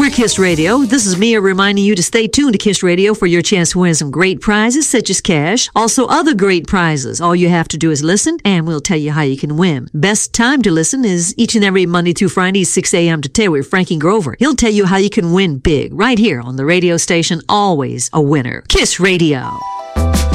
We're Kiss Radio. This is Mia reminding you to stay tuned to Kiss Radio for your chance to win some great prizes such as cash. Also other great prizes. All you have to do is listen and we'll tell you how you can win. Best time to listen is each and every Monday through Friday, 6 a.m. to 10 with Frankie Grover. He'll tell you how you can win big right here on the radio station. Always a winner. Kiss Radio.